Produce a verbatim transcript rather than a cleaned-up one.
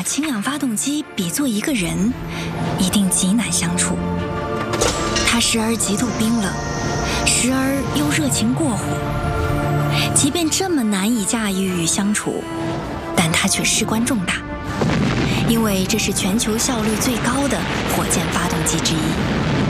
氢氧发动机比作一个人，一定极难相处。它时而极度冰冷，时而又热情过火。即便这么难以驾驭与相处，但它却事关重大，因为这是全球效率最高的火箭发动机之一。